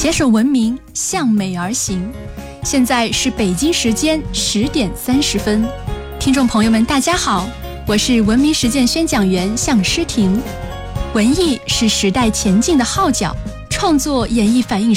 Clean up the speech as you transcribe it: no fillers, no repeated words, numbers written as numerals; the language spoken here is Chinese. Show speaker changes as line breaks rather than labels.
携手文明，向美而行。现在是北京时间10点30分，听众朋友们，大家好，我是文明实践宣讲员向诗婷。文艺是时代前进的号角，创作演绎反映